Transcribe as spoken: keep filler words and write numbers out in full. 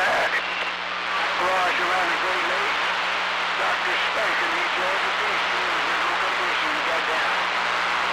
Barrage around the Great Lakes. Doctor Spiker needs all the beasts.